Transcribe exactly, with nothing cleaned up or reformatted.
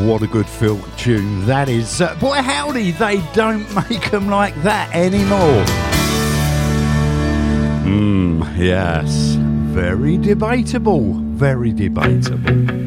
what a good Phil tune that is. Uh, boy, howdy, they don't make them like that anymore. Hmm, yes, very debatable, very debatable.